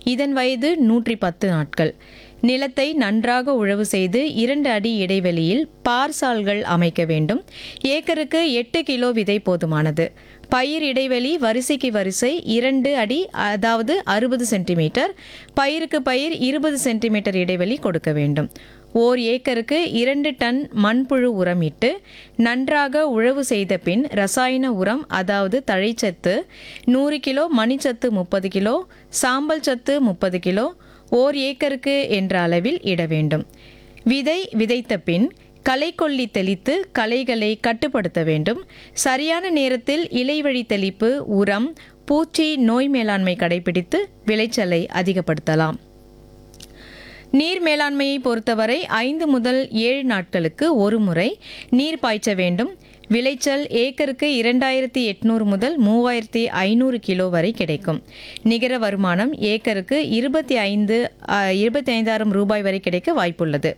இதன் வயது 110 நாட்கள். நிலத்தை நன்றாக உழவு செய்து 2 அடி இடைவெளியில் பார்சால்கள் அமைக்க வேண்டும். ஏக்கருக்கு 8 கிலோ விதை போதுமானது. பயிர் இடைவெளி வரிசைக்கு வரிசை 2 அடி, அதாவது 60 சென்டிமீட்டர். பயிருக்கு பயிர் 20 சென்டிமீட்டர் இடைவெளி கொடுக்க வேண்டும். ஓர் ஏக்கருக்கு 2 டன் மண்புழு உரம் இட்டு நன்றாக உழவு செய்த பின் ரசாயன உரம், அதாவது தழைச்சத்து 100 கிலோ, மணிச்சத்து 30 கிலோ, சாம்பல் சத்து 30 கிலோ ஓர் ஏக்கருக்கு என்ற அளவில் இட வேண்டும். விதை விதைத்த பின் களைக்கொல்லி தெளித்து களைகளை கட்டுப்படுத்த வேண்டும். சரியான நேரத்தில் இலைவழி தெளிப்பு, உரம், பூச்சி நோய் மேலாண்மை கடைபிடித்து விளைச்சலை அதிகப்படுத்தலாம். நீர் மேலாண்மையை பொறுத்தவரை 5 முதல் 7 நாட்களுக்கு ஒரு முறை நீர் பாய்ச்ச வேண்டும். விளைச்சல் ஏக்கருக்கு 2800 முதல் 3500 கிலோ வரை கிடைக்கும். நிகர வருமானம் ஏக்கருக்கு 25,000 ரூபாய் வரை கிடைக்க வாய்ப்புள்ளது.